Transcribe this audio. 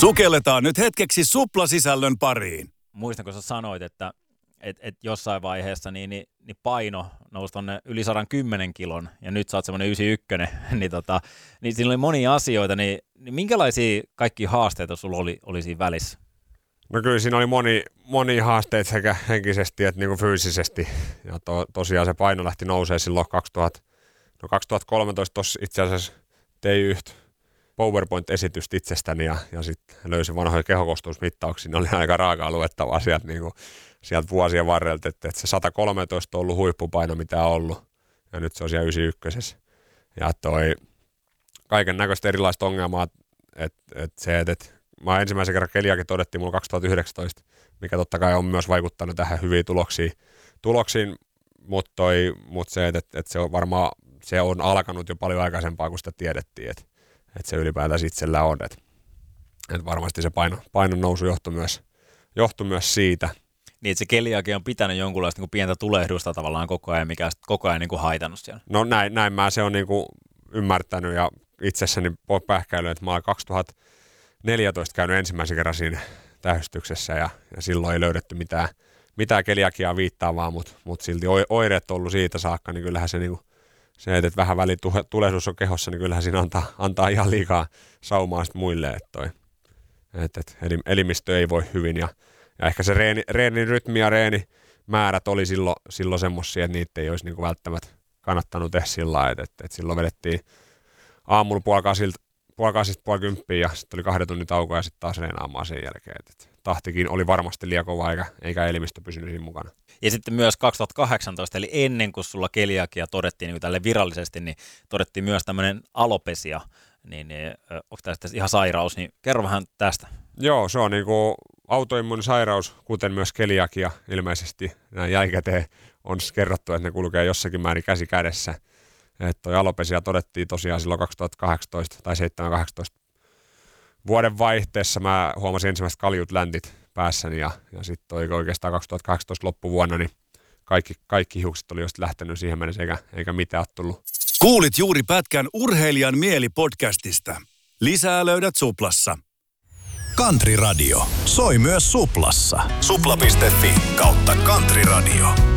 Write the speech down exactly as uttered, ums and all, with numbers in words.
Sukelletaan nyt hetkeksi Supla-sisällön pariin. Muistan, kun sä sanoit, että et, et jossain vaiheessa niin, niin, niin paino nousi tonne yli sata kymmenen kilon, ja nyt sä oot semmoinen yhdeksänkymmentäyksi, niin, tota, niin siinä oli monia asioita, niin, niin minkälaisia kaikki haasteita sulla oli, oli siinä välissä? No kyllä siinä oli moni, moni haasteita sekä henkisesti että niinku fyysisesti, ja to, tosiaan se paino lähti nousee silloin kaksituhatta, no kaksituhattakolmetoista tossa itse asiassa tein yhtä PowerPoint-esitystä itsestäni ja, ja sitten löysin vanhoja kehokostuusmittauksia, ne oli aika raakaa luettavaa sieltä, niin kuin, sieltä vuosien varrelta, että, että se sata kolmetoista on ollut huippupaino, mitä on ollut, ja nyt se on siellä yhdeksänkymmentäyksi. Ja toi kaiken näköistä erilaista ongelmaa, että, että se, että, että mä ensimmäisen kerran keliakin todettiin mulla kaksituhattayhdeksäntoista, mikä totta kai on myös vaikuttanut tähän hyviin tuloksiin, tuloksiin mutta, toi, mutta se, että, että se on varmaan se on alkanut jo paljon aikaisempaa, kun sitä tiedettiin, että että se ylipäätään itsellä on, että, että varmasti se paino, painon nousu johtui myös, johtui myös siitä. Niin, että se keliakia on pitänyt jonkunlaista niin kuin pientä tulehdusta tavallaan koko ajan, mikä on koko ajan niin kuin haitannut siellä. No näin, näin mä se on niin kuin ymmärtänyt ja itsessäni pähkäilyt, että mä olen kaksituhattaneljätoista käynyt ensimmäisen kerran siinä tähystyksessä ja, ja silloin ei löydetty mitään, mitään keliakiaa viittaavaa, mutta, mutta silti oireet on ollut siitä saakka, niin kyllähän se niin kuin se, että vähän väliin tulehdus on kehossa, niin kyllähän siinä antaa, antaa ihan liikaa saumaa sitten muille, että, toi, että, että elimistö ei voi hyvin. Ja, ja ehkä se reeni, reenin rytmi ja reenimäärät oli silloin, silloin semmoisia, että niitä ei olisi niinku välttämättä kannattanut tehdä sillä lailla, että, että, että silloin vedettiin aamulla puoli kasilta, puoli kasista puoli kymppiä ja sitten oli kahden tunnin tauko ja sitten taas reenaamaan sen jälkeen. Että, että tahtikin oli varmasti liian kova eikä, eikä elimistö pysynyt siinä mukana. Ja sitten myös kaksituhattakahdeksantoista, eli ennen kuin sulla keliakia todettiin niin tälle virallisesti, niin todettiin myös tämmöinen alopesia, niin, niin onko tästä ihan sairaus, niin kerro vähän tästä. Joo, se on niin kuin autoimmuunisairaus, kuten myös keliakia ilmeisesti. Näin jälkikäteen on kerrottu, että ne kulkee jossakin määrin käsi kädessä. Että toi alopesia todettiin tosiaan silloin kaksituhattakahdeksantoista tai seitsemän kahdeksantoista vuoden vaihteessa. Mä huomasin ensimmäiset kaljut läntit päässäni ja, ja sitten oikeastaan kaksituhattakahdeksantoista loppuvuonna niin kaikki, kaikki hiukset oli just lähtenyt siihen mennessä eikä, eikä mitään ole tullut. Kuulit juuri pätkän Urheilijan mieli podcastista. Lisää löydät Suplassa. Country Radio soi myös Suplassa. Supla piste fi kautta Country Radio.